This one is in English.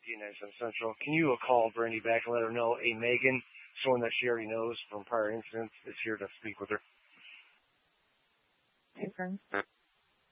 97 Central. Can you call Brandy back and let her know a Megan, someone that she already knows from prior incidents, is here to speak with her? Hey, friends.